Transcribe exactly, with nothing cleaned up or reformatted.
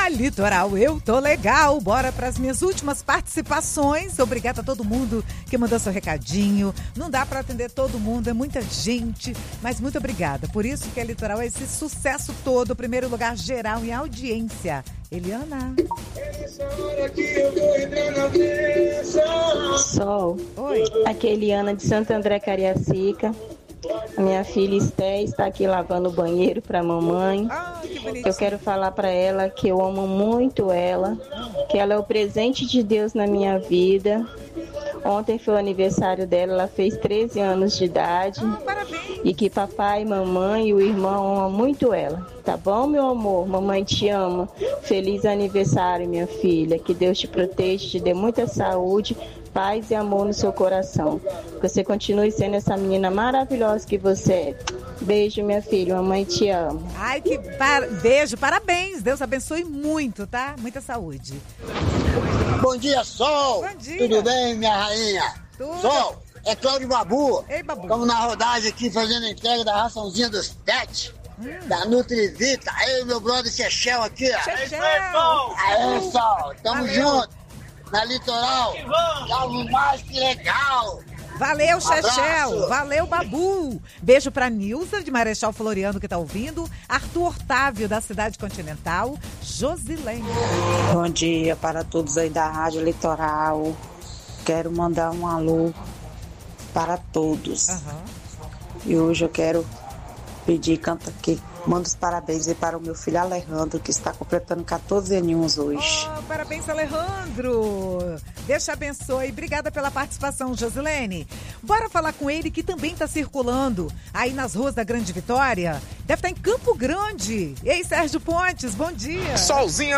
Na Litoral eu tô legal, bora para as minhas últimas participações. Obrigada a todo mundo que mandou seu recadinho. Não dá para atender todo mundo, é muita gente, mas muito obrigada. Por isso que a Litoral é esse sucesso todo, primeiro lugar geral em audiência. Eliana. Sol. Oi. Aqui é Eliana de Santo André, Cariacica. A minha filha Esté está aqui lavando o banheiro para a mamãe. Ah, que bonitinho. Eu quero falar para ela que eu amo muito ela, que ela é o presente de Deus na minha vida. Ontem foi o aniversário dela, ela fez treze anos de idade. Ah, parabéns. E que papai, mamãe e o irmão amam muito ela. Tá bom, meu amor? Mamãe te ama. Feliz aniversário, minha filha. Que Deus te proteja, te dê muita saúde, paz e amor no seu coração. Que você continue sendo essa menina maravilhosa que você é. Beijo, minha filha. Mamãe te ama. Ai, que par... beijo, parabéns. Deus abençoe muito, tá? Muita saúde. Bom dia, Sol. Bom dia. Tudo bem, minha rainha? Tudo. Sol, é Cláudio Babu. Ei, Babu. Estamos na rodagem aqui fazendo a entrega da raçãozinha dos pets. Hum. Da Nutrivita. Aí, meu brother Chechel aqui, ó. Chechel. Aí, Sol. Tamo Valeu. junto. Na Litoral. Tamo mais que legal. Valeu, Chechel. Abraço. Valeu, Babu. Beijo pra Nilza, de Marechal Floriano, que tá ouvindo. Arthur Otávio, da Cidade Continental. Josilene. Bom dia para todos aí da Rádio Litoral. Quero mandar um alô para todos. Uhum. E hoje eu quero pedir, canta aqui, manda os parabéns aí para o meu filho Alejandro, que está completando catorze aninhos hoje. Oh, parabéns, Alejandro. Deus te abençoe. Obrigada pela participação, Josilene. Bora falar com ele, que também está circulando aí nas ruas da Grande Vitória. Deve estar em Campo Grande. Ei, Sérgio Pontes, bom dia. Solzinho.